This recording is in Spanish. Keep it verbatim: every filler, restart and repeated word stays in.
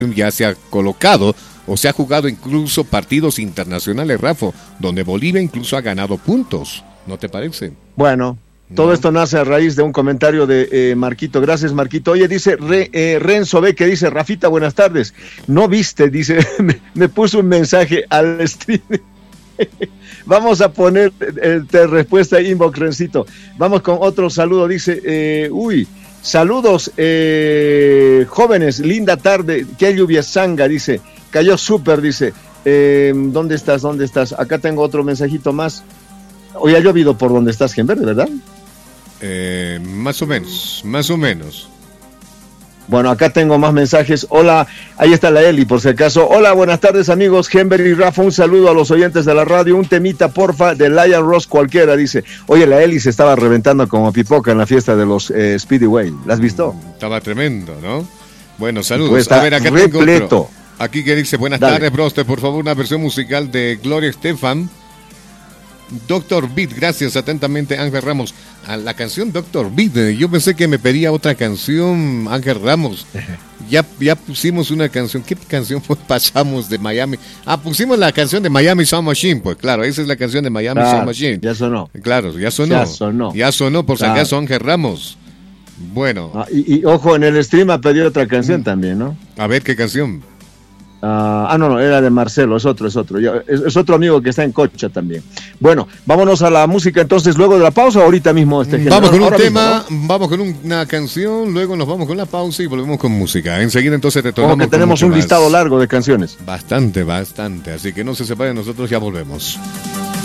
ya se ha colocado o se ha jugado incluso partidos internacionales, Rafa, donde Bolivia incluso ha ganado puntos, ¿no te parece? Bueno, todo no. Esto nace a raíz de un comentario de eh, Marquito. Gracias, Marquito. Oye, dice Re, eh, Renzo B, que dice, Rafita, buenas tardes. No viste, dice, me, me puso un mensaje al stream. Vamos a poner eh, de respuesta inbox, Rencito. Vamos con otro saludo, dice, eh, uy, saludos, eh, jóvenes, linda tarde, qué lluvia sanga, dice, cayó súper, dice, eh, ¿dónde estás, dónde estás? Acá tengo otro mensajito más. Hoy ha llovido por donde estás, Genverde, ¿verdad? Eh, más o menos, más o menos. Bueno, acá tengo más mensajes. Hola, ahí está la Eli, por si acaso. Hola, buenas tardes, amigos. Genber y Rafa, un saludo a los oyentes de la radio. Un temita, porfa, de Lion Ross cualquiera, dice. Oye, la Eli se estaba reventando como pipoca en la fiesta de los eh, Speedway. ¿La has visto? Estaba tremendo, ¿no? Bueno, saludos. Pues a ver, acá repleto. tengo otro. Aquí que dice, buenas Dale. tardes, broster, por favor, una versión musical de Gloria Estefan. Doctor Beat, gracias, atentamente, Ángel Ramos. A la canción Doctor Beat, eh, yo pensé que me pedía otra canción, Ángel Ramos. Ya, ya pusimos una canción. ¿Qué canción fue? Pasamos de Miami. Ah, pusimos la canción de Miami Sound Machine, pues claro, esa es la canción de Miami Ah, Sound Machine. ya sonó. Claro, ya sonó. Ya sonó. Ya sonó, por si Claro. acaso, Ángel Ramos. Bueno. Ah, y, y ojo, en el stream ha pedido otra canción mm. también, ¿no? A ver, ¿qué canción? Uh, ah, no, no, era de Marcelo, es otro, es otro. Ya, es, es otro amigo que está en Cocha también. Bueno, vámonos a la música entonces, luego de la pausa, ahorita mismo. Este vamos con un ahora tema, mismo, ¿no? vamos con una canción, luego nos vamos con la pausa y volvemos con música. Enseguida entonces retornamos. Como que tenemos un más. listado largo de canciones. Bastante, bastante. Así que no se separen, nosotros ya volvemos.